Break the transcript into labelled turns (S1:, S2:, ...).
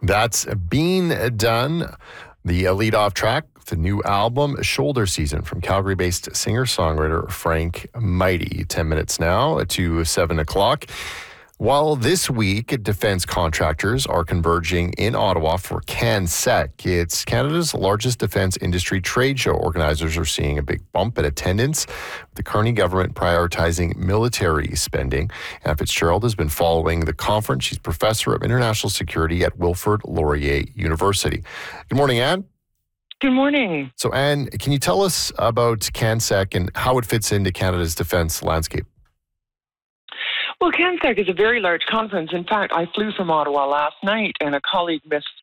S1: That's been done. The lead off track, the new album, Shoulder Season, from Calgary-based singer-songwriter Frank Mighty. 10 minutes now to 7 o'clock. While this week, defense contractors are converging in Ottawa for CanSec. It's Canada's largest defense industry trade show. Organizers are seeing a big bump in attendance, with the Carney government prioritizing military spending. Anne Fitzgerald has been following the conference. She's professor of international security at Wilfrid Laurier University. Good morning, Anne.
S2: Good morning.
S1: So, Anne, can you tell us about CanSec and how it fits into Canada's defense landscape?
S2: Well, CanSec is a very large conference. In fact, I flew from Ottawa last night, and a colleague missed